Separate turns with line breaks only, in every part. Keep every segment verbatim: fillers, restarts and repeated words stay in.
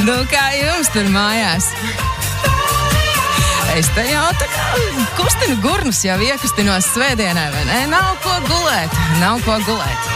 Nu, kā jums tur mājās? Es te jau tā kā kustinu gurnus, jau iekustinos svētdienai, vai ne? Nav ko gulēt, nav ko gulēt.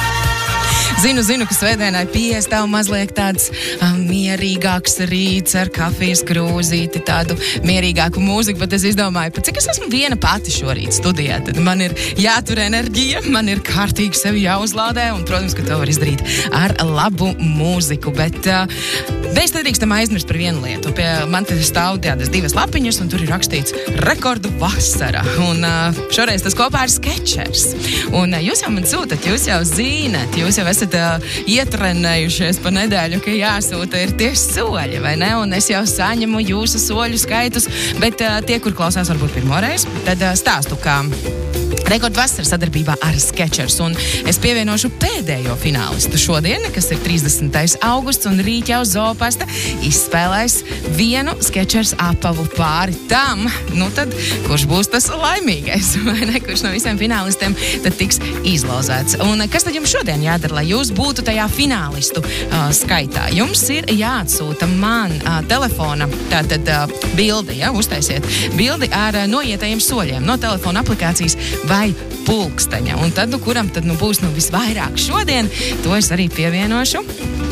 Zinu, zinu, ka svētdienai piestāv mazliet tāds um, mierīgāks rīts ar kafijas krūzīti, tādu mierīgāku mūziku, bet es izdomāju, pat cik es esmu viena pati šorīt studijā, tad man ir jātur enerģija, man ir kārtīgi sevi jāuzlādē, un, protams, ka to var izdarīt ar labu mūziku, bet uh, mēs nedrīkstam aizmirst par vienu lietu. Pie man te stāv tādas divas lapiņas, un tur ir rakstīts rekordu vasara, un uh, šoreiz tas kopā ir Skechers. Un uh, jūs jau man sūtat, jūs jau zināt, jūs jau esat Uh, ietrenējušies pa nedēļu, ka jāsūta ir tieši soļi, vai ne? Un es jau saņemu jūsu soļu skaitus, bet uh, tie, kur klausās varbūt pirmoreiz, tad uh, stāstu, kā Rekordu vasara sadarbībā ar Skechers, un es pievienošu pēdējo finālistu šodien, kas ir trīsdesmitais augusts, un rīt jau Zoopasta izspēlēs vienu Skechers apavu pāri tam, nu tad, kurš būs tas laimīgais, vai ne, kurš no visiem finālistiem tad tiks izlozēts. Un kas tad jums šodien jādara, lai jūs būtu tajā finālistu uh, skaitā? Jums ir jāatsūta man uh, telefona, tātad uh, bildi, ja, uztaisiet bildi ar uh, noietajiem soļiem no telefona aplikācijas vai pulksteņa. Un tad, nu, kuram tad nu, būs nu, visvairāk šodien, to es arī pievienošu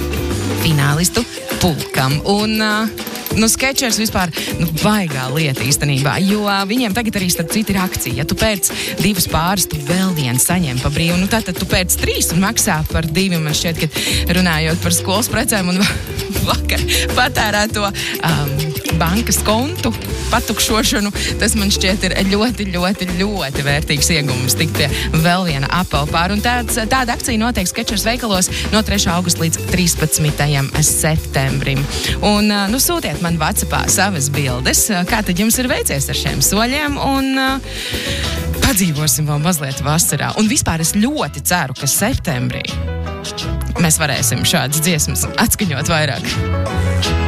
finālistu pulkam. Un, uh, nu, Skechers vispār, nu, baigā lieta īstenībā, jo uh, viņiem tagad arī starp citu ir akcija. Ja tu pēc divas pāris, tu vēl vienu saņem pa brīvu. Nu, tātad tu pēc trīs un maksā par divi. Man šķiet, ka runājot par skolas precēm un vakar patērēto um, bankas kontu patukšošanu, tas man šķiet ir ļoti, ļoti, ļoti vērtīgs iegūms tikt pie vēl viena apava pāra. Un tāds, tāda akcija notiek Skechers veikalos no trešā augusta līdz trīspadsmitajam septembrim. Un, nu, sūtiet man WhatsAppā savas bildes, kā tad jums ir veicies ar šiem soļiem, un uh, padzīvosim vēl mazliet vasarā. Un vispār es ļoti ceru, ka septembrī mēs varēsim šādas dziesmas atskaņot vairāk.